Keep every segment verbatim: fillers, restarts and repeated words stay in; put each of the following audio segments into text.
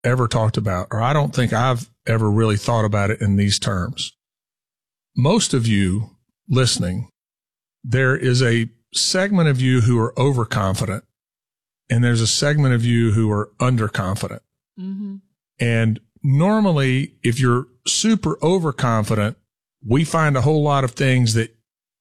ever talked about, or I don't think I've ever really thought about it in these terms. Most of you listening, there is a segment of you who are overconfident, and there's a segment of you who are underconfident. Mm-hmm. And normally, if you're super overconfident, we find a whole lot of things that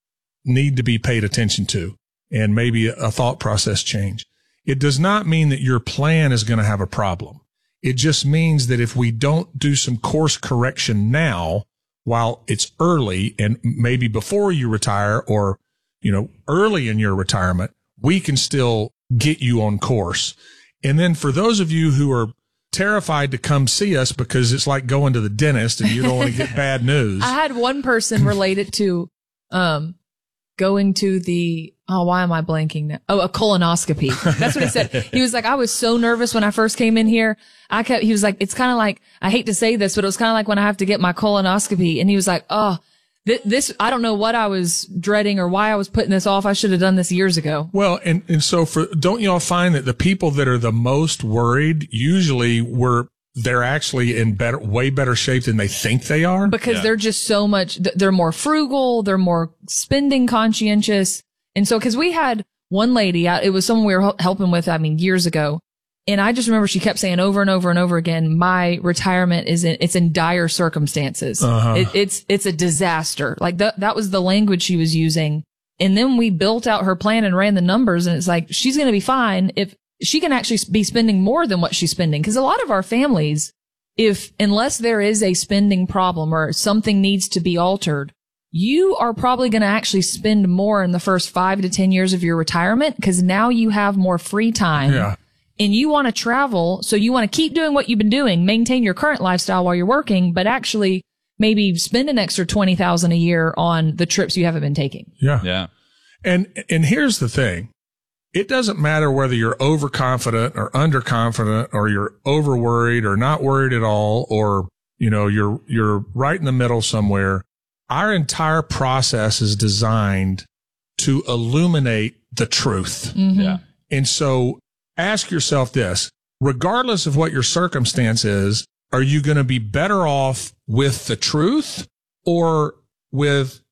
need to be paid attention to and maybe a thought process change. It does not mean that your plan is going to have a problem. It just means that if we don't do some course correction now, while it's early and maybe before you retire or, you know, early in your retirement, we can still get you on course. And then for those of you who are terrified to come see us because it's like going to the dentist and you don't want to get bad news. I had one person relate it to um, going to the, oh, why am I blanking now? Oh, a colonoscopy. That's what he said. He was like, I was so nervous when I first came in here. I kept, he was like, it's kind of like, I hate to say this, but it was kind of like when I have to get my colonoscopy. And he was like, oh, th- this, I don't know what I was dreading or why I was putting this off. I should have done this years ago. Well, and, and so for, don't y'all find that the people that are the most worried usually were, they're actually in better, way better shape than they think they are? Because yeah. they're just so much, they're more frugal, they're more spending conscientious. And so, cause we had one lady, it was someone we were helping with, I mean, years ago. And I just remember she kept saying over and over and over again, my retirement is in, it's in dire circumstances. Uh-huh. It, it's, it's a disaster. Like that, that was the language she was using. And then we built out her plan and ran the numbers. And it's like, she's going to be fine if she can actually be spending more than what she's spending. Cause a lot of our families, if, unless there is a spending problem or something needs to be altered, you are probably going to actually spend more in the first five to ten years of your retirement. Cause now you have more free time. Yeah. And you want to travel, so you want to keep doing what you've been doing, maintain your current lifestyle while you're working, but actually maybe spend an extra twenty thousand dollars a year on the trips you haven't been taking. Yeah. Yeah. And, and here's the thing. It doesn't matter whether you're overconfident or underconfident or you're over worried or not worried at all, or, you know, you're, you're right in the middle somewhere. Our entire process is designed to illuminate the truth. Mm-hmm. Yeah. And so, ask yourself this, regardless of what your circumstance is, are you going to be better off with the truth or with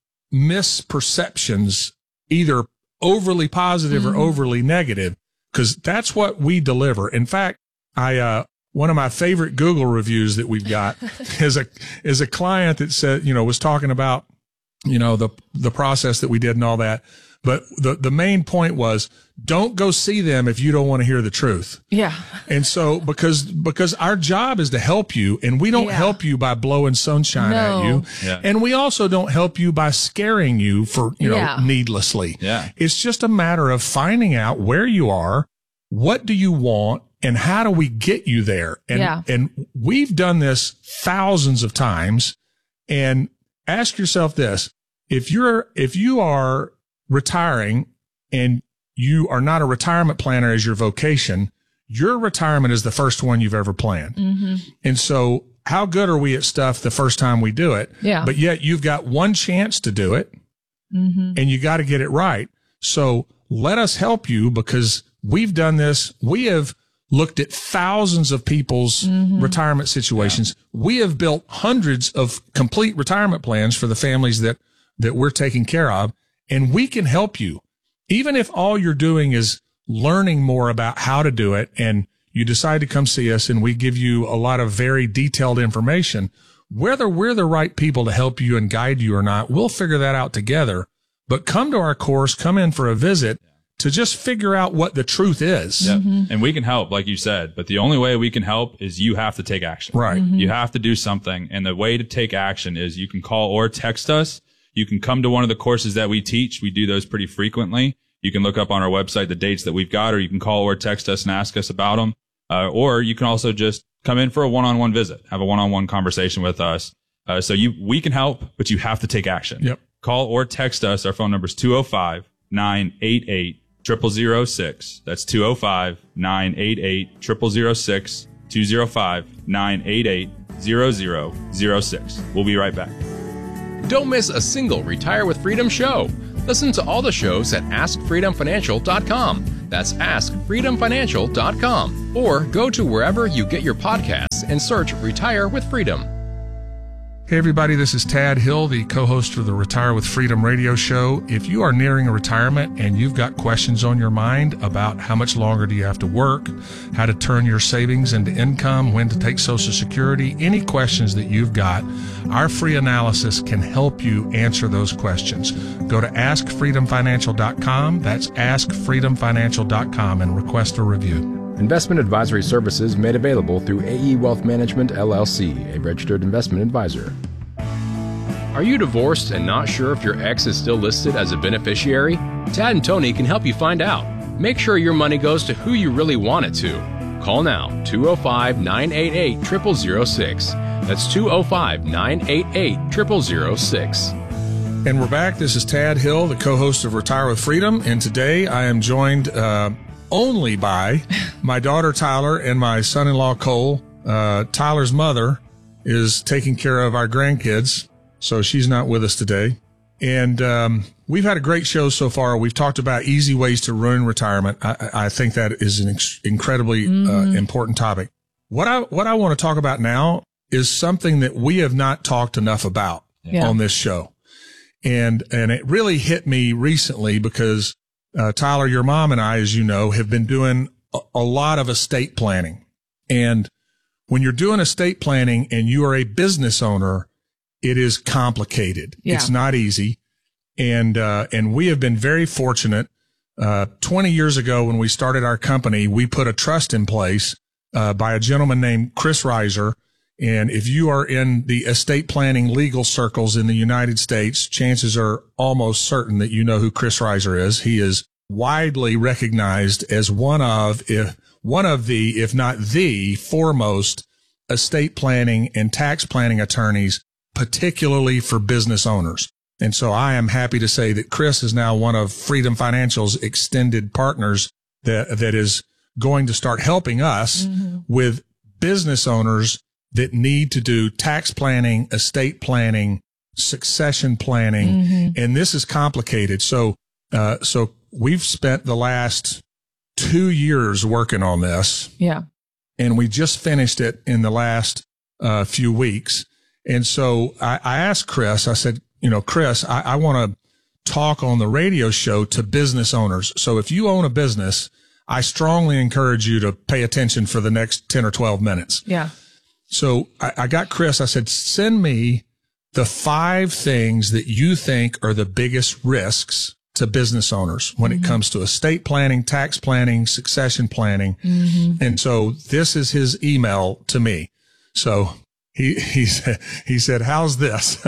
misperceptions, either overly positive mm-hmm. or overly negative? Because that's what we deliver. In fact, I, uh, one of my favorite Google reviews that we've got is a, is a client that said, you know, was talking about, you know, the, the process that we did and all that. But the, the main point was, don't go see them if you don't want to hear the truth. Yeah. And so, because, because our job is to help you, and we don't yeah. help you by blowing sunshine no. at you. Yeah. And we also don't help you by scaring you for, you know, yeah. needlessly. Yeah. It's just a matter of finding out where you are, what do you want, and how do we get you there? And, yeah. and we've done this thousands of times. And ask yourself this, if you're, if you are retiring and you are not a retirement planner as your vocation, your retirement is the first one you've ever planned. Mm-hmm. And so how good are we at stuff the first time we do it? Yeah. But yet you've got one chance to do it mm-hmm. and you got to get it right. So let us help you, because we've done this. We have looked at thousands of people's mm-hmm. retirement situations. Yeah. We have built hundreds of complete retirement plans for the families that, that we're taking care of. And we can help you. Even if all you're doing is learning more about how to do it, and you decide to come see us and we give you a lot of very detailed information, whether we're the right people to help you and guide you or not, we'll figure that out together. But come to our course, come in for a visit to just figure out what the truth is. Yep. Mm-hmm. And we can help, like you said, but the only way we can help is you have to take action. Right. Mm-hmm. You have to do something. And the way to take action is you can call or text us. You can come to one of the courses that we teach. We do those pretty frequently. You can look up on our website the dates that we've got, or you can call or text us and ask us about them. Uh, or you can also just come in for a one-on-one visit, have a one-on-one conversation with us. Uh, so you, we can help, but you have to take action. Yep. Call or text us. Our phone number is two oh five, nine eight eight, zero zero zero six. That's two oh five, nine eight eight, zero zero zero six, two oh five, nine eight eight, zero zero zero six. We'll be right back. Don't miss a single Retire with Freedom show. Listen to all the shows at ask freedom financial dot com. That's ask freedom financial dot com. or go to wherever you get your podcasts and search Retire with Freedom. Hey everybody, this is Tad Hill, the co-host of the Retire with Freedom radio show. If you are nearing a retirement and you've got questions on your mind about how much longer do you have to work, how to turn your savings into income, when to take Social Security, any questions that you've got, our free analysis can help you answer those questions. Go to ask freedom financial dot com. That's ask freedom financial dot com and request a review. Investment advisory services made available through A E Wealth Management, L L C, a registered investment advisor. Are you divorced and not sure if your ex is still listed as a beneficiary? Tad and Tony can help you find out. Make sure your money goes to who you really want it to. Call now, two oh five, nine eight eight, zero zero zero six. That's two oh five, nine eight eight, zero zero zero six. And we're back. This is Tad Hill, the co-host of Retire with Freedom. And today I am joined uh, only by my daughter Tyler and my son-in-law Cole. Uh, Tyler's mother is taking care of our grandkids, so she's not with us today. And um, we've had a great show so far. We've talked about easy ways to ruin retirement. I, I think that is an ex- incredibly mm-hmm. uh, important topic. What I what I want to talk about now is something that we have not talked enough about yeah. on this show, and and it really hit me recently because uh, Tyler, your mom and I, as you know, have been doing a, a lot of estate planning. And when you're doing estate planning and you are a business owner, it is complicated. Yeah. It's not easy. And, uh, and we have been very fortunate. Uh, twenty years ago when we started our company, we put a trust in place, uh, by a gentleman named Chris Reiser. And if you are in the estate planning legal circles in the United States, chances are almost certain that you know who Chris Reiser is. He is widely recognized as one of, if one of the, if not the foremost estate planning and tax planning attorneys, particularly for business owners. And so I am happy to say that Chris is now one of Freedom Financial's extended partners that, that is going to start helping us mm-hmm. with business owners that need to do tax planning, estate planning, succession planning. Mm-hmm. And this is complicated. So, uh, so we've spent the last two years working on this. Yeah. And we just finished it in the last, uh, few weeks. And so I, I asked Chris, I said, you know, Chris, I, I want to talk on the radio show to business owners. So if you own a business, I strongly encourage you to pay attention for the next ten or twelve minutes. Yeah. So I, I got Chris, I said, send me the five things that you think are the biggest risks to business owners when mm-hmm. it comes to estate planning, tax planning, succession planning. Mm-hmm. And so this is his email to me. So he, he said, he said, how's this?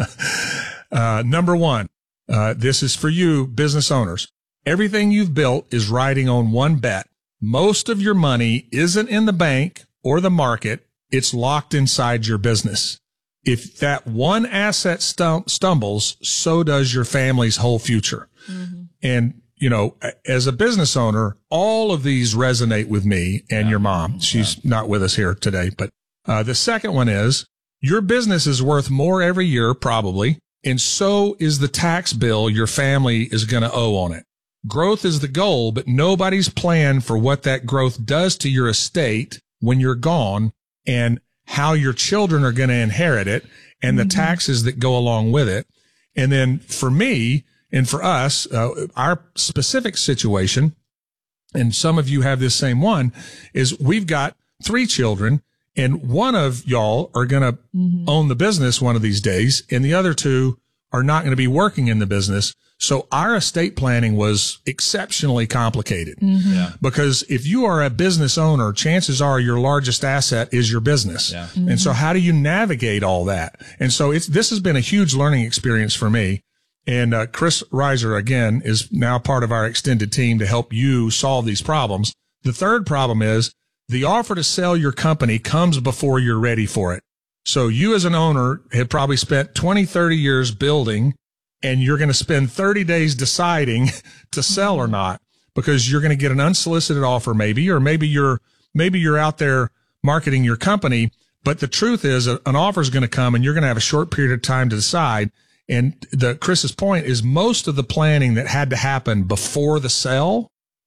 uh, number one, uh, this is for you business owners. Everything you've built is riding on one bet. Most of your money isn't in the bank or the market. It's locked inside your business. If that one asset stum- stumbles, so does your family's whole future. Mm-hmm. And, you know, as a business owner, all of these resonate with me and yeah. your mom. She's yeah. not with us here today. But uh, the second one is your business is worth more every year, probably. And so is the tax bill your family is going to owe on it. Growth is the goal, but nobody's planned for what that growth does to your estate when you're gone, and how your children are going to inherit it and mm-hmm. the taxes that go along with it. And then for me and for us, uh, our specific situation, and some of you have this same one, is we've got three children, and one of y'all are going to mm-hmm. own the business one of these days, and the other two are not going to be working in the business. So our estate planning was exceptionally complicated mm-hmm. yeah. because if you are a business owner, chances are your largest asset is your business. Yeah. Mm-hmm. And so how do you navigate all that? And so it's, this has been a huge learning experience for me. And, uh, Chris Reiser, again, is now part of our extended team to help you solve these problems. The third problem is the offer to sell your company comes before you're ready for it. So you as an owner have probably spent twenty, thirty years building, and you're going to spend thirty days deciding to sell or not, because you're going to get an unsolicited offer maybe, or maybe you're, maybe you're out there marketing your company. But the truth is an offer is going to come and you're going to have a short period of time to decide. And the Chris's point is most of the planning that had to happen before the sale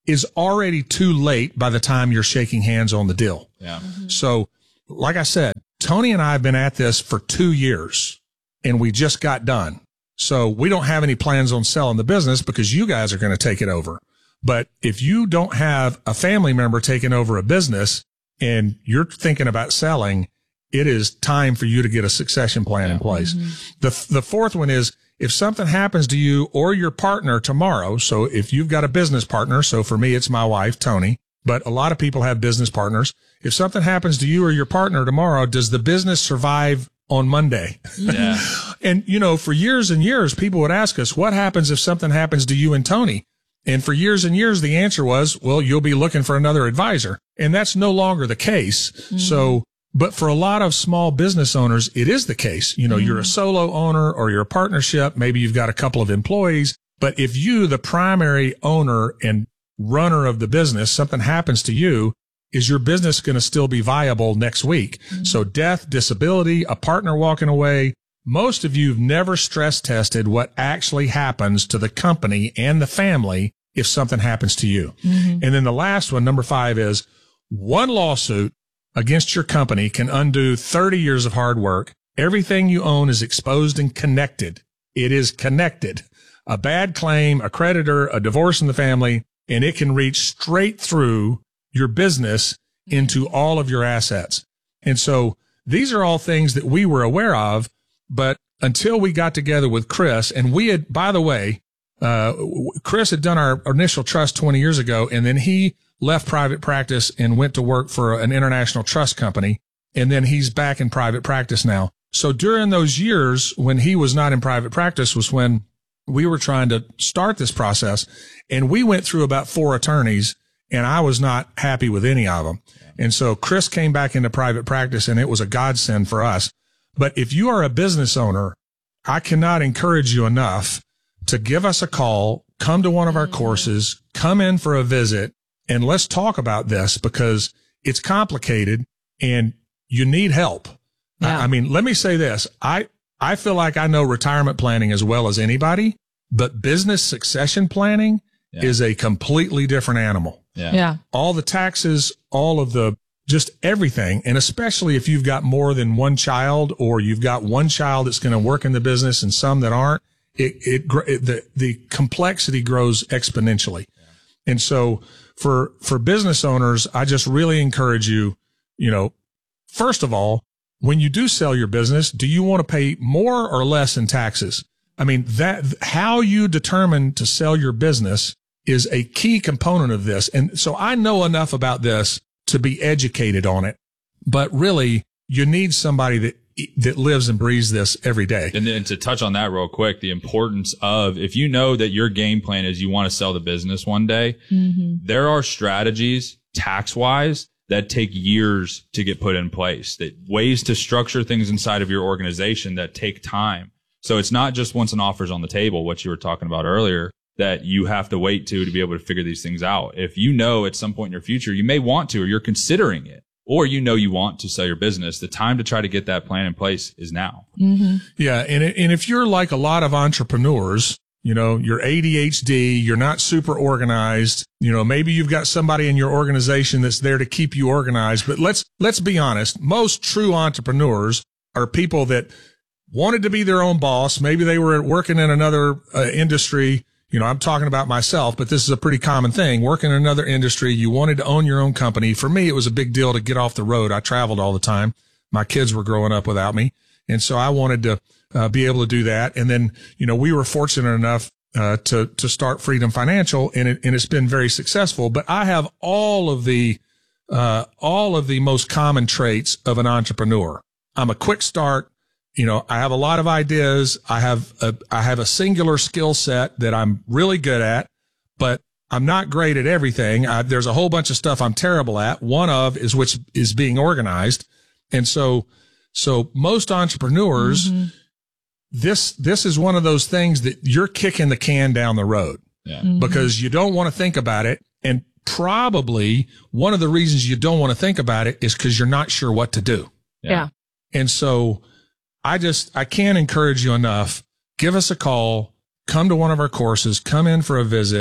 is already too late by the time you're shaking hands on the deal. Yeah. Mm-hmm. So like I said, Tony and I have been at this for two years and we just got done. So we don't have any plans on selling the business because you guys are going to take it over. But if you don't have a family member taking over a business and you're thinking about selling, it is time for you to get a succession plan in place. Mm-hmm. The, the fourth one is if something happens to you or your partner tomorrow. So if you've got a business partner, so for me, it's my wife, Tony, but a lot of people have business partners. If something happens to you or your partner tomorrow, does the business survive on Monday? Yeah. And, you know, for years and years, people would ask us, what happens if something happens to you and Tony? And for years and years, the answer was, well, you'll be looking for another advisor. And that's no longer the case. Mm-hmm. So, but for a lot of small business owners, it is the case. You know, mm-hmm. you're a solo owner or you're a partnership. Maybe you've got a couple of employees. But if you, the primary owner and runner of the business, something happens to you, is your business going to still be viable next week? Mm-hmm. So death, disability, a partner walking away. Most of you have never stress tested what actually happens to the company and the family if something happens to you. Mm-hmm. And then the last one, number five, is one lawsuit against your company can undo thirty years of hard work. Everything you own is exposed and connected. It is connected. A bad claim, a creditor, a divorce in the family, and it can reach straight through your business into all of your assets. And so these are all things that we were aware of. But until we got together with Chris, and we had, by the way, uh, Chris had done our initial trust twenty years ago, and then he left private practice and went to work for an international trust company. And then he's back in private practice now. So during those years when he was not in private practice was when we were trying to start this process. And we went through about four attorneys and I was not happy with any of them. And so Chris came back into private practice and it was a godsend for us. But if you are a business owner, I cannot encourage you enough to give us a call, come to one of our courses, come in for a visit, and let's talk about this because it's complicated and you need help. Yeah. I, I mean, let me say this. I, I feel like I know retirement planning as well as anybody, but business succession planning yeah. is a completely different animal. Yeah. yeah. All the taxes, all of the just everything. And especially if you've got more than one child or you've got one child that's going to work in the business and some that aren't, it, it, it the, the complexity grows exponentially. Yeah. And so for, for business owners, I just really encourage you, you know, first of all, when you do sell your business, do you want to pay more or less in taxes? I mean, that, how you determine to sell your business is a key component of this. And so I know enough about this to be educated on it, but really you need somebody that, that lives and breathes this every day. And then to touch on that real quick, the importance of, if you know that your game plan is you want to sell the business one day, mm-hmm. there are strategies tax wise that take years to get put in place, that ways to structure things inside of your organization that take time. So it's not just once an offer's on the table, what you were talking about earlier, that you have to wait to to be able to figure these things out. If you know at some point in your future, you may want to, or you're considering it, or you know you want to sell your business, the time to try to get that plan in place is now. Mm-hmm. Yeah. And, and if you're like a lot of entrepreneurs, you know, you're A D H D, you're not super organized, you know, maybe you've got somebody in your organization that's there to keep you organized. But let's, let's be honest. Most true entrepreneurs are people that wanted to be their own boss. Maybe they were working in another uh, industry. You know, I'm talking about myself, but this is a pretty common thing. Working in another industry, you wanted to own your own company. For me, it was a big deal to get off the road. I traveled all the time. My kids were growing up without me. And so I wanted to uh, be able to do that. And then, you know, we were fortunate enough uh, to to start Freedom Financial, and it and it's been very successful. But I have all of the uh all of the most common traits of an entrepreneur. I'm a quick start. You know, I have a lot of ideas. I have a, I have a singular skill set that I'm really good at, but I'm not great at everything. I, there's a whole bunch of stuff I'm terrible at. One of is which is being organized. And so, so most entrepreneurs, mm-hmm. this, this is one of those things that you're kicking the can down the road yeah. mm-hmm. because you don't want to think about it. And probably one of the reasons you don't want to think about it is because you're not sure what to do. Yeah. yeah. And so, I just, I can't encourage you enough. Give us a call, come to one of our courses, come in for a visit.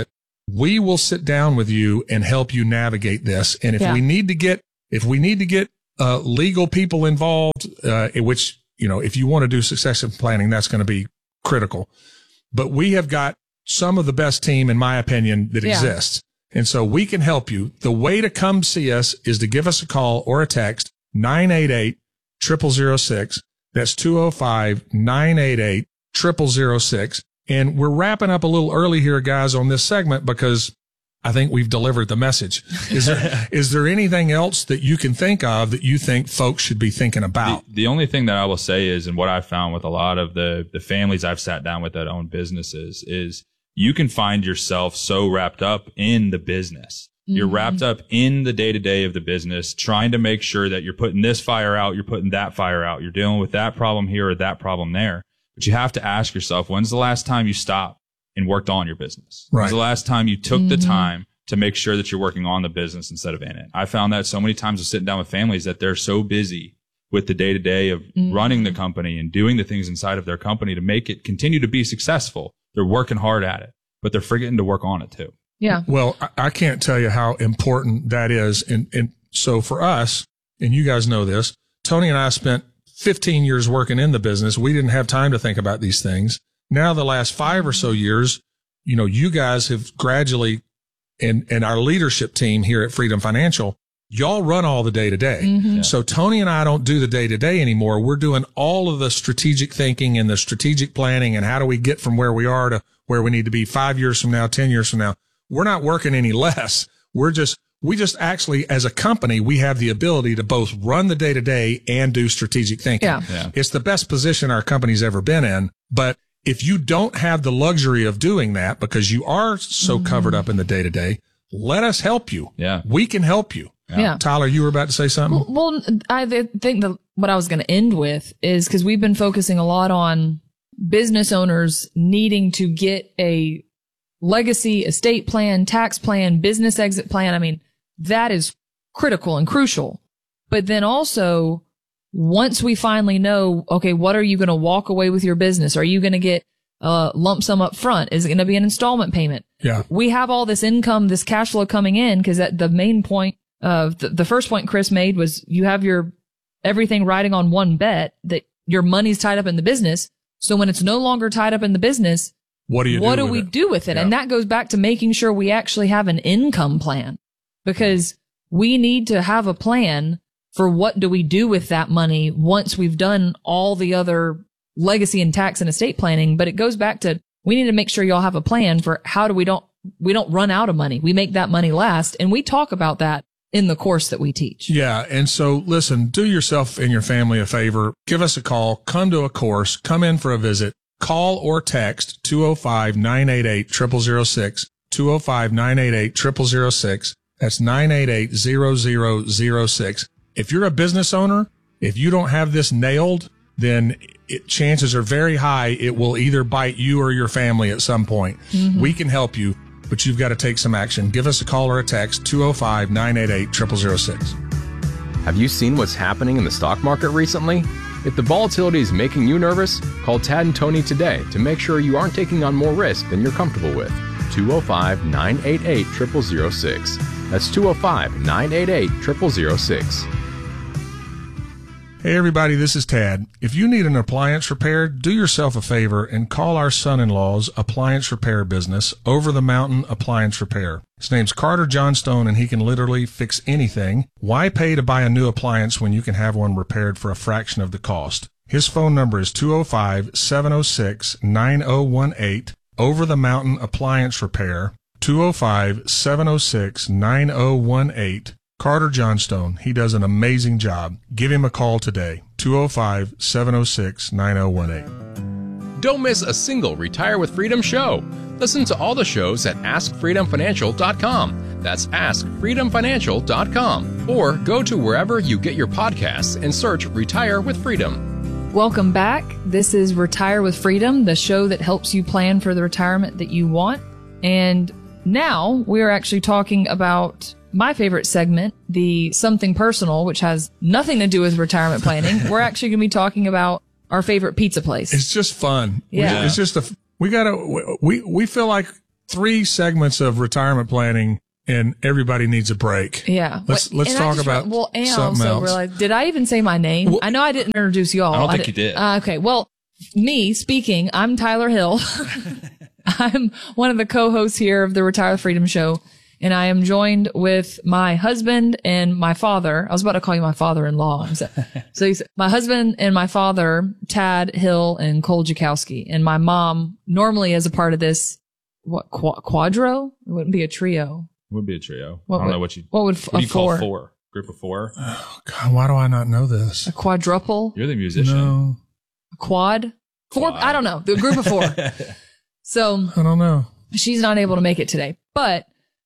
we will sit down with you and help you navigate this. And if Yeah. we need to get, if we need to get uh, legal people involved, uh, in which, you know, if you want to do succession planning, that's going to be critical. But we have got some of the best team, in my opinion, that Yeah. exists. And so we can help you. The way to come see us is to give us a call or a text, nine eight eight, zero zero zero six. That's two oh five, nine eight eight, zero zero zero six. And we're wrapping up a little early here, guys, on this segment because I think we've delivered the message. Is there, is there anything else that you can think of that you think folks should be thinking about? The, the only thing that I will say is, and what I've found with a lot of the, the families I've sat down with that own businesses is you can find yourself so wrapped up in the business. Mm-hmm. You're wrapped up in the day to day of the business, trying to make sure that you're putting this fire out, you're putting that fire out, you're dealing with that problem here or that problem there. But you have to ask yourself, when's the last time you stopped and worked on your business? Right. When's the last time you took Mm-hmm. the time to make sure that you're working on the business instead of in it? I found that so many times of sitting down with families that they're so busy with the day to day of Mm-hmm. running the company and doing the things inside of their company to make it continue to be successful. They're working hard at it, but they're forgetting to work on it too. Yeah. Well, I, I can't tell you how important that is. And, and so for us, and you guys know this, Tony and I spent fifteen years working in the business. We didn't have time to think about these things. Now, the last five or so years, you know, you guys have gradually, and, and our leadership team here at Freedom Financial, y'all run all the day to day. Mm-hmm. Yeah. So Tony and I don't do the day to day anymore. We're doing all of the strategic thinking and the strategic planning and how do we get from where we are to where we need to be five years from now, ten years from now. We're not working any less. We're just, we just actually, as a company, we have the ability to both run the day to day and do strategic thinking. Yeah. Yeah. It's the best position our company's ever been in. But if you don't have the luxury of doing that because you are so Mm-hmm. covered up in the day to day, let us help you. Yeah. We can help you. Yeah. Tyler, you were about to say something? Well, I th- think that what I was going to end with is because we've been focusing a lot on business owners needing to get a legacy estate plan, tax plan, business exit plan. I mean, that is critical and crucial. But then also, once we finally know, okay, what are you going to walk away with your business? Are you going to get a lump sum up front? Is it going to be an installment payment? Yeah. We have all this income, this cash flow coming in because at the main point of the, the first point Chris made was you have your everything riding on one bet that your money's tied up in the business. So when it's no longer tied up in the business, What do you what do do with we it? do with it? Yeah. And that goes back to making sure we actually have an income plan because we need to have a plan for what do we do with that money once we've done all the other legacy and tax and estate planning. But it goes back to we need to make sure y'all have a plan for how do we don't we don't run out of money. We make that money last. And we talk about that in the course that we teach. Yeah. And so listen, do yourself and your family a favor. Give us a call, come to a course, come in for a visit, call or text two oh five, nine eight eight, zero zero zero six, two oh five, nine eight eight, zero zero zero six. That's nine eight eight, zero zero zero six. If you're a business owner, if you don't have this nailed, then it, chances are very high it will either bite you or your family at some point. Mm-hmm. We can help you, but you've got to take some action. Give us a call or a text, two oh five, nine eight eight, zero zero zero six. Have you seen what's happening in the stock market recently? If the volatility is making you nervous, call Tad and Tony today to make sure you aren't taking on more risk than you're comfortable with. two oh five, nine eight eight, zero zero zero six. That's two oh five, nine eight eight, zero zero zero six. Hey everybody, this is Tad. If you need an appliance repaired, do yourself a favor and call our son-in-law's appliance repair business, Over the Mountain Appliance Repair. His name's Carter Johnstone and he can literally fix anything. Why pay to buy a new appliance when you can have one repaired for a fraction of the cost? His phone number is two oh five, seven oh six, nine oh one eight, Over the Mountain Appliance Repair, two oh five, seven oh six, nine oh one eight. Carter Johnstone, he does an amazing job. Give him a call today, two oh five, seven oh six, nine oh one eight. Don't miss a single Retire with Freedom show. Listen to all the shows at ask freedom financial dot com. That's ask freedom financial dot com. Or go to wherever you get your podcasts and search Retire with Freedom. Welcome back. This is Retire with Freedom, the show that helps you plan for the retirement that you want. And now we are actually talking about my favorite segment, the Something Personal, which has nothing to do with retirement planning. We're actually going to be talking about our favorite pizza place. It's just fun. Yeah. We, it's just a, we gotta, we, we feel like three segments of retirement planning and everybody needs a break. Yeah. Let's, Well, let's and I talk just about re- well, and I something also else. realized, did I even say my name? Well- I know I didn't introduce you all. I don't think did- you did. Uh, okay. Well, me speaking, I'm Tyler Hill. I'm one of the co-hosts here of the Retire Freedom Show, and I am joined with my husband and my father. I was about to call you my father-in-law. So, so he's my husband and my father, Tad Hill and Cole Jakowski, and my mom normally as a part of this, what, qu- quadro? It wouldn't be a trio. It would be a trio. What I don't would- know what you, What would f- what do a you call four? four? Group of four? God, why do I not know this? A quadruple? You're the musician. No, A quad? Four? Quad. I don't know. The group of four. So I don't know. she's not able to make it today. But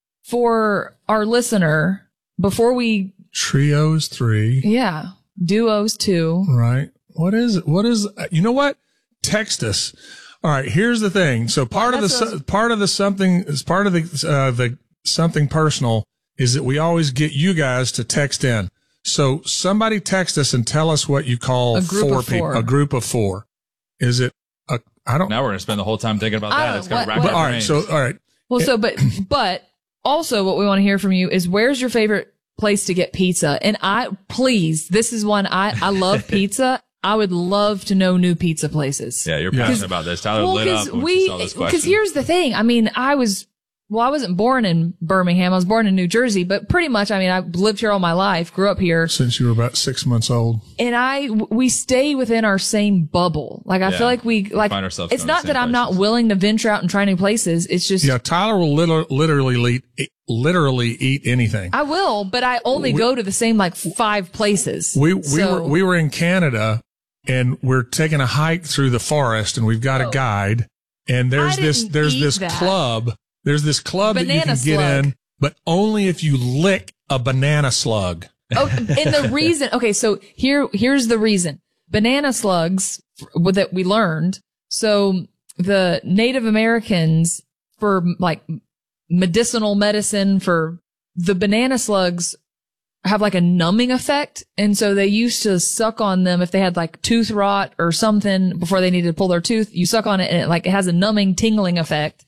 for our listener, before we, Trios three, yeah, duos two. right? What is it? What is, you know what? Text us. All right. Here's the thing. So part of the, That's so- part of the something is part of the, uh, the something personal is that we always get you guys to text in. So somebody text us and tell us what you call A group four of people, four. a group of four. Is it a, I don't Now we're going to spend the whole time thinking about I that. don't It's going know, to rack what- our All right. brains. So, all right. Well, so, but, but also what we want to hear from you is where's your favorite place to get pizza? And I, please, this is one I, I love pizza. I would love to know new pizza places. Yeah, you're Yeah. passionate about this. Tyler Well, lit up because when she we, saw this because question. here's the thing. I mean, I was, well, I wasn't born in Birmingham. I was born in New Jersey, but pretty much, I mean, I lived here all my life, grew up here, Since you were about six months old. and I, we stay within our same bubble. Like, I Yeah. feel like we, like, Find ourselves it's going to not the that same I'm not places. willing to venture out and try new places. It's just, Yeah. Tyler will liter- literally eat, literally eat anything. I will, but I only We- go to the same, like, five places. We, we So- were, we were in Canada and we're taking a hike through the forest and we've got Oh. a guide and there's I this, didn't there's eat this that. club. There's this club that you Banana can get slug. in, but only if you lick a banana slug. Oh, and the reason, okay, so here, here's the reason. Banana slugs f- that we learned. So the Native Americans for like medicinal medicine for the banana slugs have like a numbing effect. And so they used to suck on them if they had like tooth rot or something before they needed to pull their tooth. You suck on it and it like it has a numbing, tingling effect.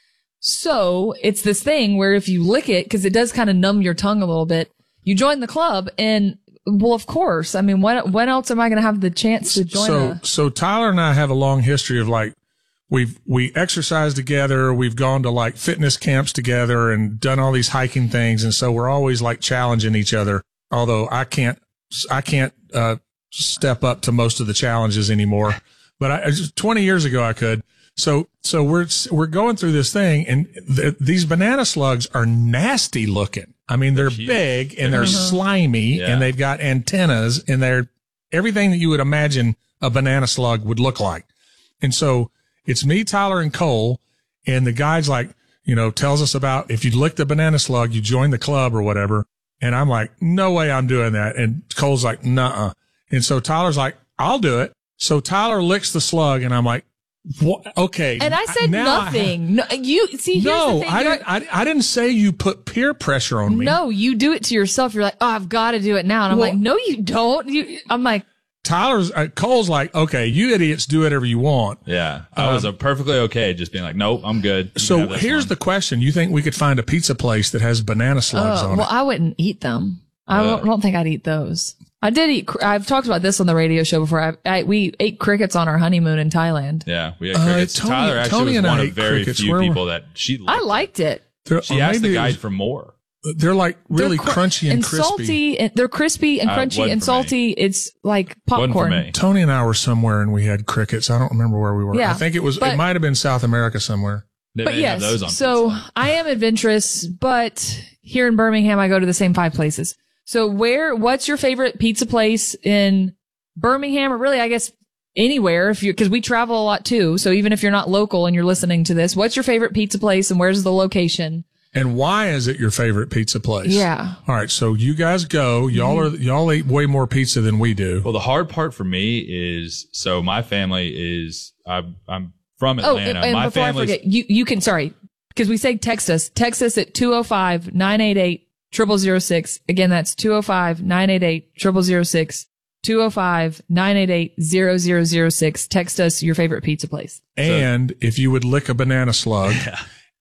So it's this thing where if you lick it, because it does kind of numb your tongue a little bit, you join the club and well, of course. I mean, when, when else am I going to have the chance to join So, a, so Tyler and I have a long history of like, we've, we exercise together. We've gone to like fitness camps together and done all these hiking things. And so we're always like challenging each other. Although I can't, I can't, uh, step up to most of the challenges anymore, but I, just twenty years ago I could. So, so we're, we're going through this thing and th- these banana slugs are nasty looking. I mean, they're, huge. big and they're Mhm. slimy Yeah. and they've got antennas and they're everything that you would imagine a banana slug would look like. And so it's me, Tyler, and Cole. And the guide's like, you know, tells us about if you lick the banana slug, you join the club or whatever. And I'm like, no way I'm doing that. And Cole's like, nuh-uh. And so Tyler's like, I'll do it. So Tyler licks the slug and I'm like, what? Okay. and I said now I have- nothing. No, you see, here's no, the thing. I You're- didn't, I, I didn't say you put peer pressure on me. No, you do it to yourself. You're like, oh, I've got to do it now. And I'm Well- like, no, you don't. You, I'm like, Tyler's, uh, Cole's like, okay, you idiots do whatever you want. Yeah. I was uh, perfectly okay just being like, nope, I'm good. You can So have this here's one. the question. You think we could find a pizza place that has banana slugs oh, on well, it? I wouldn't eat them. I Uh. don't, don't think I'd eat those. I did eat, cr- I've talked about this on the radio show before. I, I, we ate crickets on our honeymoon in Thailand. Yeah, we had Uh, crickets. Tony- Tyler actually Tony was and I one of ate very crickets. few Where were- people that she liked. I liked it. They're- She or asked the maybe it guide was- for more. They're like really They're cr- crunchy and, crispy. salty. And they're crispy and Uh, crunchy wasn't and for me. salty. It's like Wasn't for popcorn. me. Tony and I were somewhere and we had crickets. I don't remember where we were. Yeah, I think it was, but- it might have been South America somewhere. They But may have yes, those on so pizza. I am adventurous, but here in Birmingham, I go to the same five places. So where, what's your favorite pizza place in Birmingham, or really, I guess, anywhere, if you, cause we travel a lot too. So even if you're not local and you're listening to this, what's your favorite pizza place and where's the location? And why is it your favorite pizza place? Yeah. All right. So you guys go. Y'all are, y'all eat way more pizza than we do. Well, the hard part for me is so my family is I'm, I'm from Oh, Atlanta. and, and my before I family's forget, you, you can, sorry, because we say text us, text us at two oh five, nine eight eight, zero zero zero six. Again, that's two oh five, nine eight eight, zero zero zero six. two oh five, nine eight eight, zero zero zero six. Text us your favorite pizza place. And if you would lick a banana slug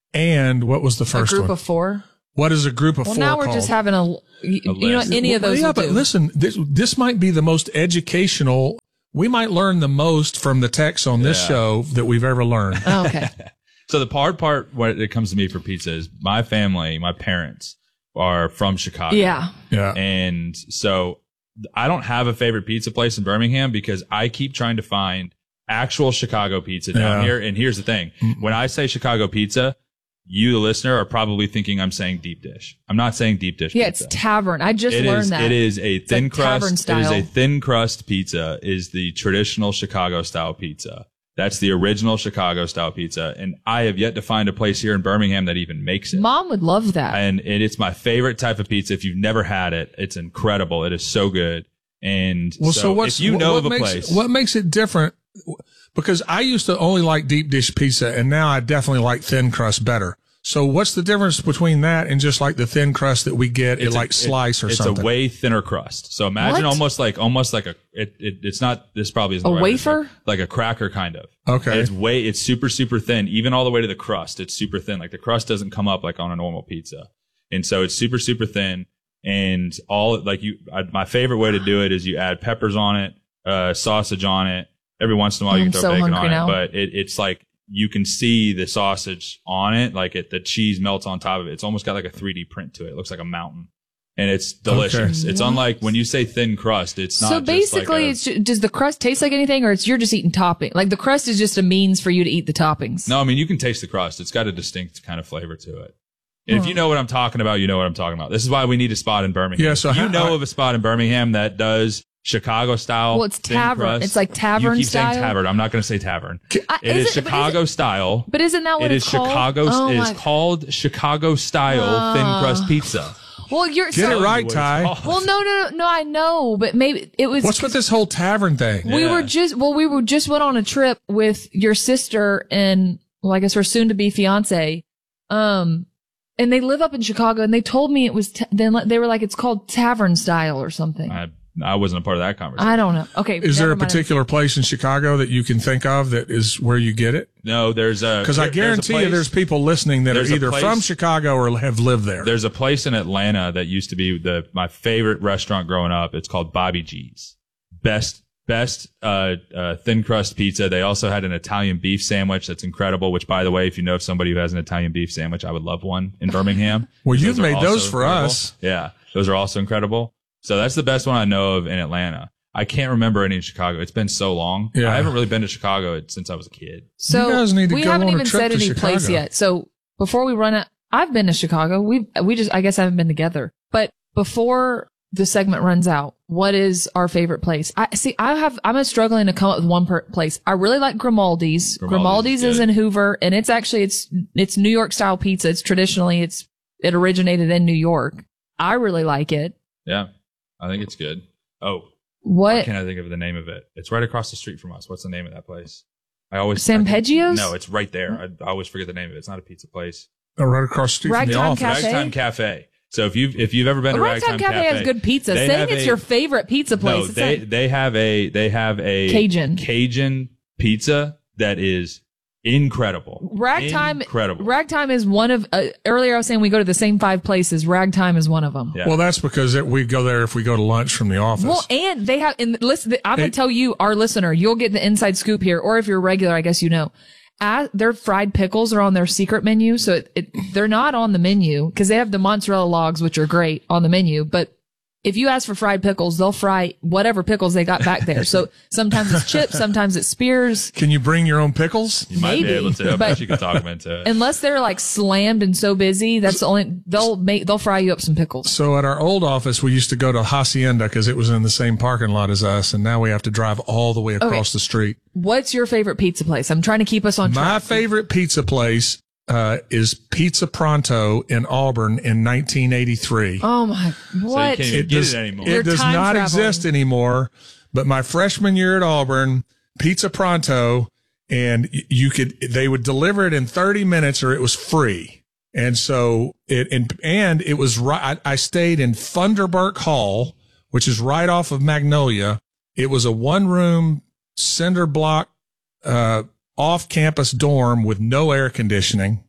And what was the A first group one? of four. What is a group of Well, four now we're called? just having a, you, you know, list. any of Well, those yeah, will but do. listen, this, this might be the most educational. We might learn the most from the text on this Yeah. show that we've ever learned. Oh, okay. So the hard part when it comes to me for pizza is my family, my parents are from Chicago. Yeah. Yeah. And so I don't have a favorite pizza place in Birmingham because I keep trying to find actual Chicago pizza down Yeah. here. And here's the thing. When I say Chicago pizza, you, the listener, are probably thinking I'm saying deep dish. I'm not saying deep dish Yeah, pizza. it's tavern. I just It learned is, that. it is a thin like tavern crust. It is style. a thin crust pizza is the traditional Chicago style pizza. That's the original Chicago style pizza. And I have yet to find a place here in Birmingham that even makes it. Mom would love that. And it, it's my favorite type of pizza. If you've never had it, it's incredible. It is so good. And Well, so, so, what's if you what- know what of a makes, place, What makes it different? Because I used to only like deep dish pizza, and now I definitely like thin crust better. So what's the difference between that and just like the thin crust that we get at it's a- like Slice or it's something? a way thinner crust. So imagine What? almost like, almost like a, it, it, it's not, this probably isn't A the right word, wafer? but like a cracker kind of. Okay. And it's way, it's super, super thin, even all the way to the crust. It's super thin. Like the crust doesn't come up like on a normal pizza. And so it's super, super thin. And all, like you, I, my favorite way to do it is you add peppers on it, uh, sausage on it. Every once in a while you I'm can so throw bacon on hungry it, now. but it, it's like, you can see the sausage on it, like it, the cheese melts on top of it. It's almost got like a three D print to it. It looks like a mountain. And it's delicious. Okay. It's What? unlike when you say thin crust, it's not so just basically, like a- it's ju- does the crust taste like anything, or it's you're just eating topping? Like the crust is just a means for you to eat the toppings. no, I mean, you can taste the crust. It's got a distinct kind of flavor to it. And if you know what I'm talking about, you know what I'm talking about. This is why we need a spot in Birmingham. Yeah, so If you how- know I- of a spot in Birmingham that does Chicago style. Well, it's thin tavern. crust. It's like tavern You keep style? saying tavern. I'm not going to say tavern. I- It is is it- but is Chicago it- style. But isn't that what It it's is called? Chicago. Oh it is my- called Chicago style thin crust pizza. Well, you're Get so, it right, What it's Ty. called. Well, no, no, no, no. I know, but maybe it was. What's with this whole tavern thing? We Yeah. were just well, we were just went on a trip with your sister and well, I guess her soon to be fiance. Um, and they live up in Chicago, and they told me it was. Ta- then they were like, it's called tavern style or something. I, I, I wasn't a part of that conversation. don't know. Okay, Is there never a mind. particular place in Chicago that you can think of that is where you get it? No, there's a Because I there- there's a guarantee you place- there's people listening that There's are a either place- from Chicago or have lived there. There's a place in Atlanta that used to be the my favorite restaurant growing up. It's called Bobby G's. Best best uh, uh, thin crust pizza. They also had an Italian beef sandwich that's incredible. Which, by the way, if you know of somebody who has an Italian beef sandwich, I would love one in Birmingham. Well, you've Those are made also those for incredible. us. Yeah, those are also incredible. So that's the best one I know of in Atlanta. I can't remember any in Chicago. It's been so long. Yeah. I haven't really been to Chicago since I was a kid. So You guys need to we go haven't on a even trip said to any place Chicago. yet. So before we run out, I've been to Chicago. We we just I guess I haven't been together. But before the segment runs out, what is our favorite place? I see. I have. I'm struggling to come up with one per place. I really like Grimaldi's. Grimaldi's Grimaldi's is is good. in Hoover, and it's actually it's it's New York style pizza. It's traditionally it's it originated in New York. I really like it. Yeah, I think it's good. Oh, why What? can't I think of the name of it? It's right across the street from us. What's the name of that place? I always San I think- Pedro's? No, it's right there. I, I always forget the name of it. It's not a pizza place. Oh, right across the street from the Ragtime office. Cafe? Ragtime Cafe. So if you've if you've ever been to Ragtime Ragtime Cafe has good pizza. they Saying have it's a- your favorite pizza place. No, it's they not- they have a they have a Cajun. Cajun pizza that is incredible. Ragtime. incredible. Ragtime is one of. Uh, earlier, I was saying we go to the same five places. Ragtime is one of them. Yeah. Well, that's because it, we go there if we go to lunch from the office. Well, and they have, and listen, I'm going Hey. to tell you, our listener, you'll get the inside scoop here, or if you're regular, I guess you know. As, their fried pickles are on their secret menu, so it, it, they're not on the menu because they have the mozzarella logs, which are great on the menu. But if you ask for fried pickles, they'll fry whatever pickles they got back there. So sometimes it's chips, sometimes it's spears. Can you bring your own pickles? you might be maybe, able to. I but- bet you could talk them into it. Unless they're like slammed and so busy, that's the only they'll make they'll fry you up some pickles. So at our old office, we used to go to Hacienda because it was in the same parking lot as us, and now we have to drive all the way across Okay. the street. What's your favorite pizza place? I'm trying to keep us on track. My favorite pizza place uh, is Pizza Pronto in Auburn in nineteen eighty-three. Oh my, what? can't even- it get does, it anymore. it You're does time not traveling. exist anymore. But my freshman year at Auburn, Pizza Pronto, and y- you could they would deliver it in thirty minutes or it was free. And so it and and it was right. I, I stayed in Thunderburk Hall, which is right off of Magnolia. It was a one room cinder block uh, off campus dorm with no air conditioning.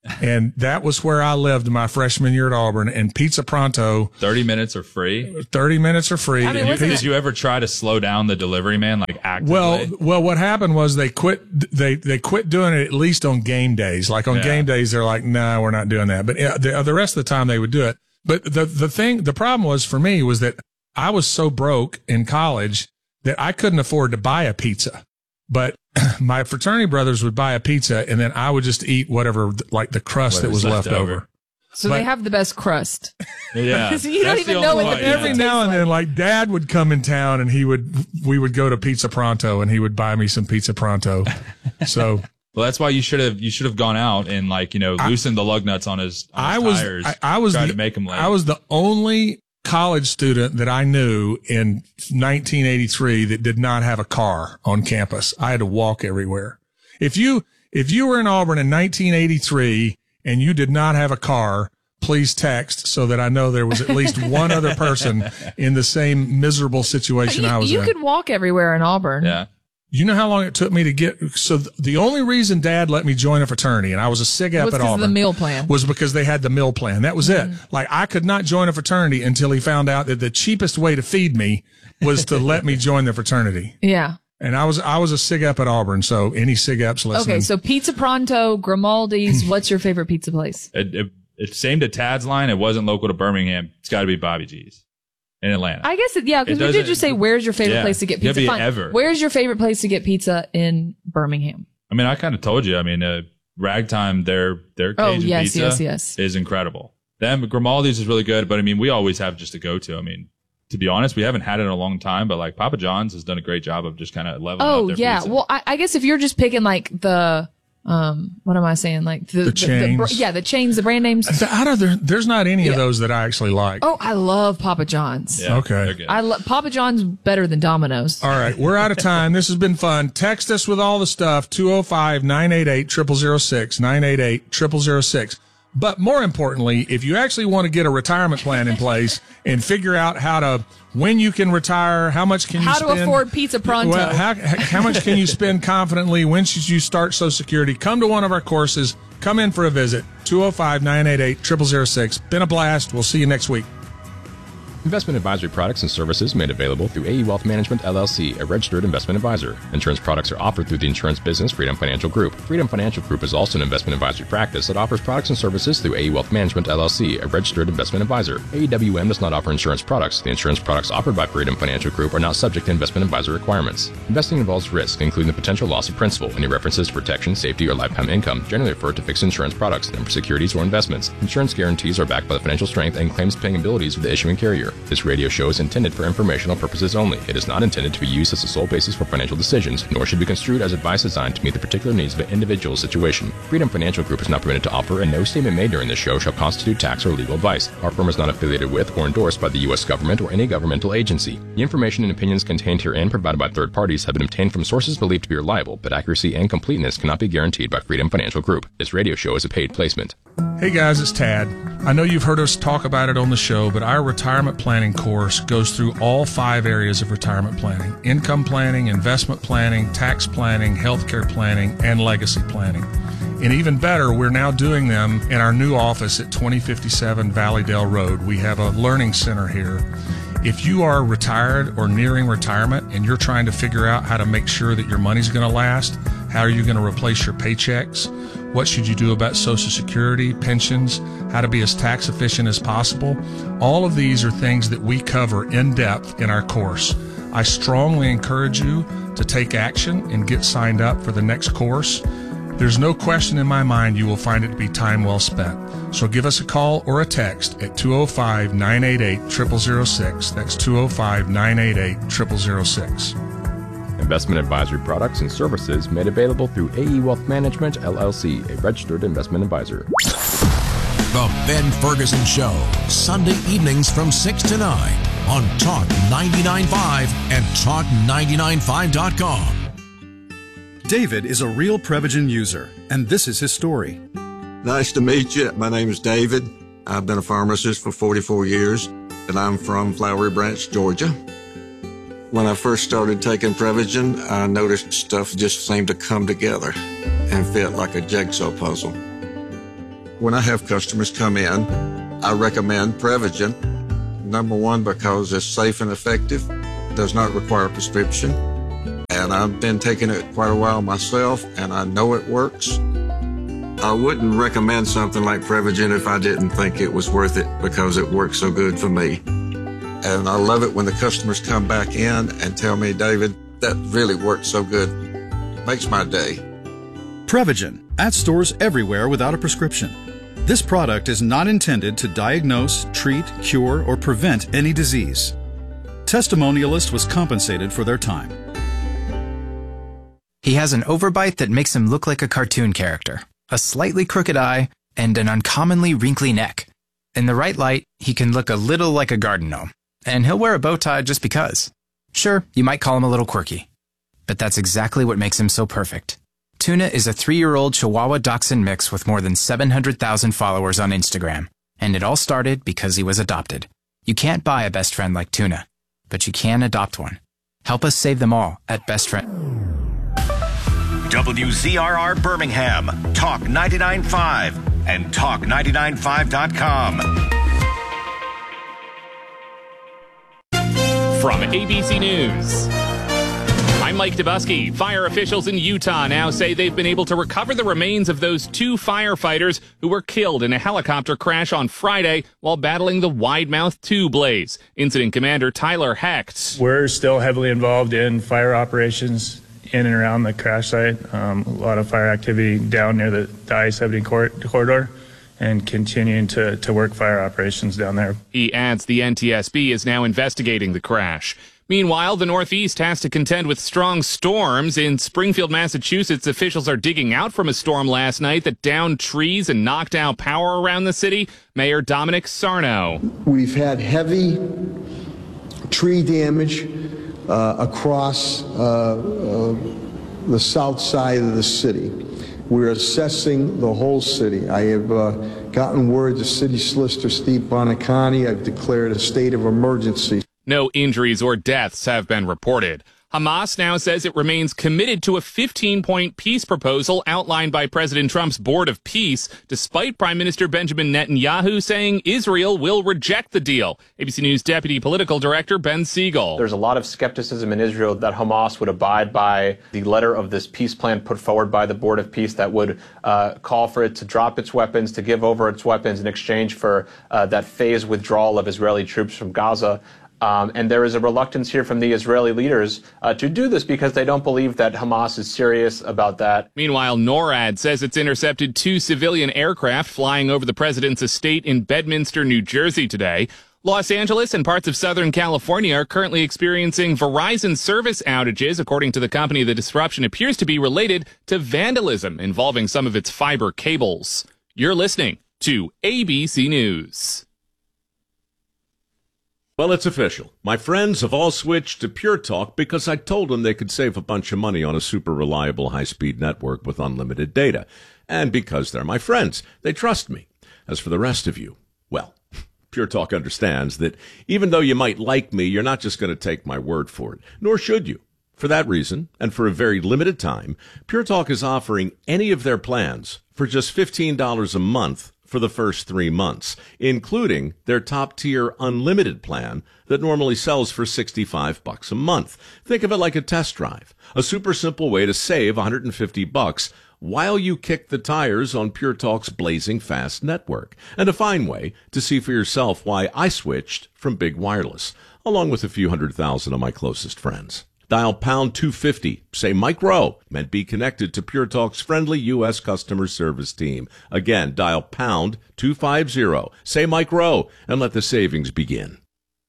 And that was where I lived my freshman year at Auburn. And Pizza Pronto, thirty minutes are free. thirty minutes are free. I mean, Did you, wasn't did it- you ever try to slow down the delivery man, like actively? Well, well, what happened was they quit. They they quit doing it at least on game days. Like on Yeah. game days, they're like, "No, we're not doing that." But uh, the the rest of the time, they would do it. But the the thing, the problem was for me was that I was so broke in college that I couldn't afford to buy a pizza. But my fraternity brothers would buy a pizza, and then I would just eat whatever, like the crust that Whatever's was left left over. over. So But- they have the best crust. yeah. So you don't That's even the know only what way, the yeah. Every now and then, like Dad would come in town, and he would we would go to Pizza Pronto, and he would buy me some Pizza Pronto. So. Well, that's why you should have you should have gone out and like you know loosened the lug nuts on his, on his I was tires. I, I was tried the, to make him late. I was the only college student that I knew in nineteen eighty-three that did not have a car on campus. I had to walk everywhere. If you if you were in Auburn in nineteen eighty-three and you did not have a car, please text so that I know there was at least one other person in the same miserable situation you I was you in. could walk everywhere in Auburn. yeah. You know how long it took me to get, so th- the only reason Dad let me join a fraternity, and I was a sig It up was at because of Auburn, the meal plan. was because they had the meal plan. That was it. Like I could not join a fraternity until he found out that the cheapest way to feed me was to let me join the fraternity. Yeah. And I was, I was a sig up at Auburn. So any sig ups listening. Okay. So Pizza Pronto, Grimaldi's. What's your favorite pizza place? It, it, it's same to Tad's line. It wasn't local to Birmingham. It's got to be Bobby G's in Atlanta. I guess it, yeah, because It we did doesn't- just say, where's your favorite Yeah. place to get It could pizza? be Fine. ever. Where's your favorite place to get pizza in Birmingham? I mean, I kind of told you. I mean, uh, Ragtime, their their Oh, Cajun yes, pizza yes, yes. is incredible. Them Grimaldi's is really good, but I mean, we always have just a go to. I mean, to be honest, we haven't had it in a long time, but like Papa John's has done a great job of just kind of leveling Oh, up their yeah. pizza. Well, I, I guess if you're just picking like the, um, what am I saying? Like the, The chains. br- yeah, the chains, the brand names. Th- I don't, there, there's not any of Yeah. those that I actually like. Oh, I love Papa John's. yeah, okay. they're good. I love Papa John's better than Domino's. All right. We're out of time. This has been fun. Text us with all the stuff. two oh five, nine eight eight, zero zero zero six, nine eight eight, zero zero zero six. But more importantly, if you actually want to get a retirement plan in place and figure out how to, when you can retire, how much can you How spend? to afford Pizza Pronto. Well, how, how much can you spend confidently? When should you start Social Security? Come to one of our courses. Come in for a visit. two oh five, nine eight eight, zero zero zero six. Been a blast. We'll see you next week. Investment advisory products and services made available through A E Wealth Management, L L C, a registered investment advisor. Insurance products are offered through the insurance business Freedom Financial Group. Freedom Financial Group is also an investment advisory practice that offers products and services through A E Wealth Management, L L C, a registered investment advisor. A E W M does not offer insurance products. The insurance products offered by Freedom Financial Group are not subject to investment advisor requirements. Investing involves risk, including the potential loss of principal. Any references to protection, safety, or lifetime income generally refer to fixed insurance products and for securities or investments. Insurance guarantees are backed by the financial strength and claims-paying abilities of the issuing carrier. This radio show is intended for informational purposes only. It is not intended to be used as the sole basis for financial decisions, nor should be construed as advice designed to meet the particular needs of an individual situation. Freedom Financial Group is not permitted to offer, and no statement made during this show shall constitute tax or legal advice. Our firm is not affiliated with or endorsed by the U S government or any governmental agency. The information and opinions contained herein provided by third parties have been obtained from sources believed to be reliable, but accuracy and completeness cannot be guaranteed by Freedom Financial Group. This radio show is a paid placement. Hey guys, it's Tad. I know you've heard us talk about it on the show, but our retirement planning course goes through all five areas of retirement planning: income planning, investment planning, tax planning, healthcare planning, and legacy planning. And even better, we're now doing them in our new office at twenty fifty-seven Valleydale Road. We have a learning center here. If you are retired or nearing retirement and you're trying to figure out how to make sure that your money's going to last, how are you going to replace your paychecks? What should you do about Social Security, pensions, how to be as tax efficient as possible? All of these are things that we cover in depth in our course. I strongly encourage you to take action and get signed up for the next course. There's no question in my mind you will find it to be time well spent. So give us a call or a text at two oh five, nine eight eight, zero zero zero six. That's two oh five, nine eight eight, zero zero zero six. Investment advisory products and services made available through A E Wealth Management, L L C, a registered investment advisor. The Ben Ferguson Show, Sunday evenings from six to nine on Talk ninety-nine point five and talk ninety-nine five dot com. David is a real Prevagen user, and this is his story. Nice to meet you. My name is David. I've been a pharmacist for forty-four years, and I'm from Flowery Branch, Georgia. When I first started taking Prevagen, I noticed stuff just seemed to come together and fit like a jigsaw puzzle. When I have customers come in, I recommend Prevagen. Number one, because it's safe and effective, does not require a prescription. And I've been taking it quite a while myself, and I know it works. I wouldn't recommend something like Prevagen if I didn't think it was worth it because it works so good for me. And I love it when the customers come back in and tell me, David, that really worked so good. It makes my day. Prevagen, at stores everywhere without a prescription. This product is not intended to diagnose, treat, cure, or prevent any disease. Testimonialist was compensated for their time. He has an overbite that makes him look like a cartoon character, a slightly crooked eye, and an uncommonly wrinkly neck. In the right light, he can look a little like a garden gnome, and he'll wear a bow tie just because. Sure, you might call him a little quirky, but that's exactly what makes him so perfect. Tuna is a three-year-old Chihuahua Dachshund mix with more than seven hundred thousand followers on Instagram, and it all started because he was adopted. You can't buy a best friend like Tuna, but you can adopt one. Help us save them all at Best Friend. W Z R R Birmingham, Talk ninety-nine point five, and talk ninety-nine five dot com. From A B C News, I'm Mike Dubusky. Fire officials in Utah now say they've been able to recover the remains of those two firefighters who were killed in a helicopter crash on Friday while battling the Widemouth two blaze. Incident Commander Tyler Hecht. We're still heavily involved in fire operations in and around the crash site. Um, a lot of fire activity down near the, the I seventy cor- corridor and continuing to, to work fire operations down there. He adds the N T S B is now investigating the crash. Meanwhile, the Northeast has to contend with strong storms. In Springfield, Massachusetts, officials are digging out from a storm last night that downed trees and knocked out power around the city. Mayor Dominic Sarno. We've had heavy tree damage uh, across uh, uh, the south side of the city. We're assessing the whole city. I have uh, gotten word to City Solicitor Steve Bonaconte. I've declared a state of emergency. No injuries or deaths have been reported. Hamas now says it remains committed to a fifteen-point peace proposal outlined by President Trump's Board of Peace, despite Prime Minister Benjamin Netanyahu saying Israel will reject the deal. A B C News Deputy Political Director Ben Siegel. There's a lot of skepticism in Israel that Hamas would abide by the letter of this peace plan put forward by the Board of Peace that would uh, call for it to drop its weapons, to give over its weapons in exchange for uh, that phased withdrawal of Israeli troops from Gaza. Um, and there is a reluctance here from the Israeli leaders uh, to do this because they don't believe that Hamas is serious about that. Meanwhile, NORAD says it's intercepted two civilian aircraft flying over the president's estate in Bedminster, New Jersey today. Los Angeles and parts of Southern California are currently experiencing Verizon service outages. According to the company, the disruption appears to be related to vandalism involving some of its fiber cables. You're listening to A B C News. Well, it's official. My friends have all switched to Pure Talk because I told them they could save a bunch of money on a super reliable high-speed network with unlimited data. And because they're my friends, they trust me. As for the rest of you, well, Pure Talk understands that even though you might like me, you're not just going to take my word for it, nor should you. For that reason, and for a very limited time, Pure Talk is offering any of their plans for just fifteen dollars a month for the first three months, including their top-tier unlimited plan that normally sells for sixty-five bucks a month. Think of it like a test drive, a super simple way to save one hundred fifty bucks while you kick the tires on Pure Talk's blazing fast network, and a fine way to see for yourself why I switched from Big Wireless, along with a few hundred thousand of my closest friends. Dial pound two fifty, say Mike Rowe, and be connected to Pure Talk's friendly U S customer service team. Again, dial pound two fifty, say Mike Rowe, and let the savings begin.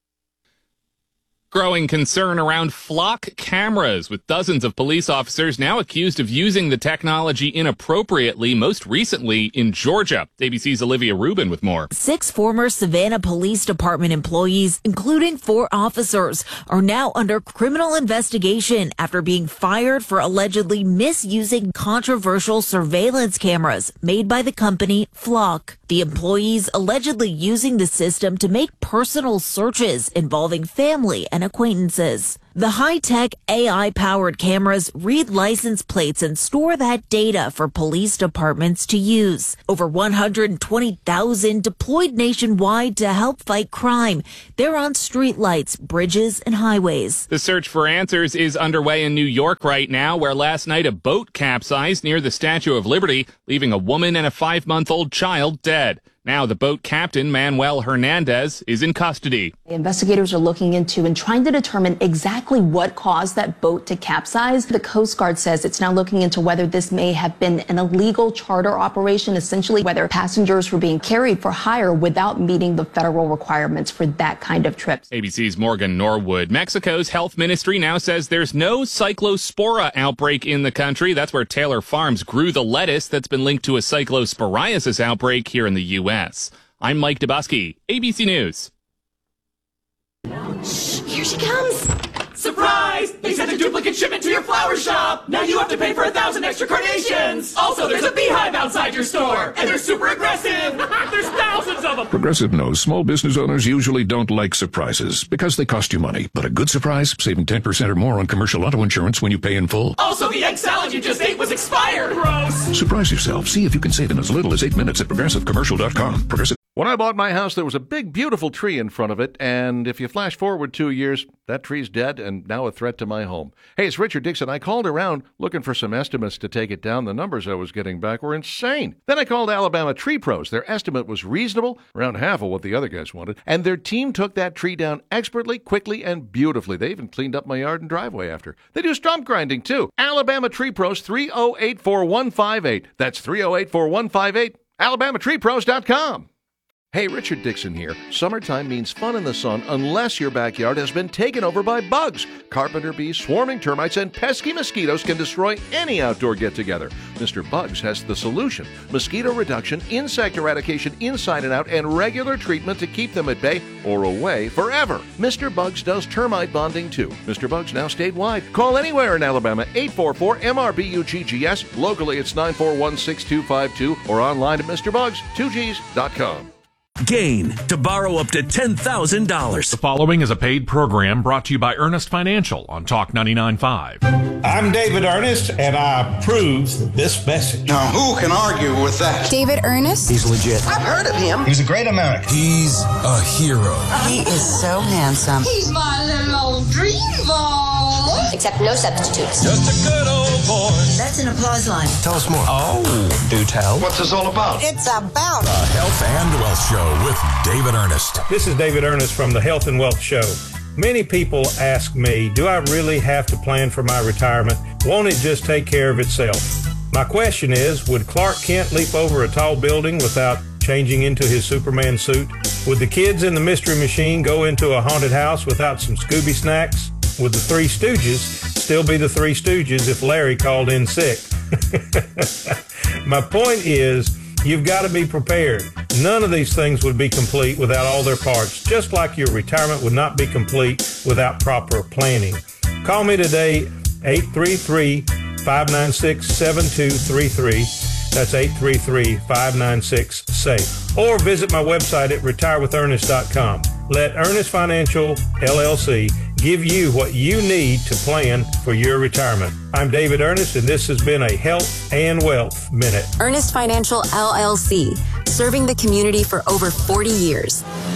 Growing concern around flock cameras, with dozens of police officers now accused of using the technology inappropriately, most recently in Georgia. A B C's Olivia Rubin with more. Six former Savannah Police Department employees, including four officers, are now under criminal investigation after being fired for allegedly misusing controversial surveillance cameras made by the company Flock. The employees allegedly using the system to make personal searches involving family and acquaintances. The high-tech A I-powered cameras read license plates and store that data for police departments to use. Over one hundred twenty thousand deployed nationwide to help fight crime. They're on streetlights, bridges, and highways. The search for answers is underway in New York right now, where last night a boat capsized near the Statue of Liberty, leaving a woman and a five-month-old child dead. Now the boat captain, Manuel Hernandez, is in custody. Investigators are looking into and trying to determine exactly what caused that boat to capsize. The Coast Guard says it's now looking into whether this may have been an illegal charter operation, essentially whether passengers were being carried for hire without meeting the federal requirements for that kind of trip. A B C's Morgan Norwood. Mexico's health ministry now says there's no cyclospora outbreak in the country. That's where Taylor Farms grew the lettuce that's been linked to a cyclosporiasis outbreak here in the U S I'm Mike Dubusky, A B C News. Here she comes. Surprise! They sent a duplicate shipment to your flower shop. Now you have to pay for a thousand extra carnations. Also, there's a beehive outside your store, and they're super aggressive. There's thousands of them. Progressive knows small business owners usually don't like surprises because they cost you money. But a good surprise, saving ten percent or more on commercial auto insurance when you pay in full. Also, the egg salad you just ate was expired. Gross. Surprise yourself. See if you can save in as little as eight minutes at progressive commercial dot com. Progressive. When I bought my house, there was a big, beautiful tree in front of it, and if you flash forward two years, that tree's dead and now a threat to my home. Hey, it's Richard Dixon. I called around looking for some estimates to take it down. The numbers I was getting back were insane. Then I called Alabama Tree Pros. Their estimate was reasonable, around half of what the other guys wanted, and their team took that tree down expertly, quickly, and beautifully. They even cleaned up my yard and driveway after. They do stump grinding, too. Alabama Tree Pros, three oh eight, four one five eight. That's three oh eight, four one five eight. alabama tree pros dot com. Hey, Richard Dixon here. Summertime means fun in the sun unless your backyard has been taken over by bugs. Carpenter bees, swarming termites, and pesky mosquitoes can destroy any outdoor get-together. Mister Bugs has the solution. Mosquito reduction, insect eradication inside and out, and regular treatment to keep them at bay or away forever. Mister Bugs does termite bonding too. Mister Bugs now statewide. Call anywhere in Alabama, eight four four M R B U G G S. Locally, it's nine four one, six two five two or online at Mister Bugs two Gs dot com. Gain to borrow up to ten thousand dollars. The following is a paid program brought to you by Earnest Financial on Talk ninety-nine point five. I'm David Earnest, and I approve this message. Now, who can argue with that? David Earnest? He's legit. I've heard of him. He's a great American. He's a hero. He is so handsome. He's my little old dream ball. Except no substitutes. Just a good old boy. That's an applause line. Tell us more. Oh, do tell. What's this all about? It's about The Health and Wealth Show with David Earnest. This is David Earnest from the Health and Wealth Show. Many people ask me, do I really have to plan for my retirement? Won't it just take care of itself? My question is, would Clark Kent leap over a tall building without changing into his Superman suit? Would the kids in the Mystery Machine go into a haunted house without some Scooby snacks? Would the Three Stooges still be the Three Stooges if Larry called in sick? My point is, you've got to be prepared. None of these things would be complete without all their parts, just like your retirement would not be complete without proper planning. Call me today, eight three three, five nine six, seven two three three. That's eight three three, five nine six, SAFE. Or visit my website at retire with earnest dot com. Let Earnest Financial, L L C, give you what you need to plan for your retirement. I'm David Earnest, and this has been a Health and Wealth Minute. Earnest Financial, L L C, serving the community for over forty years.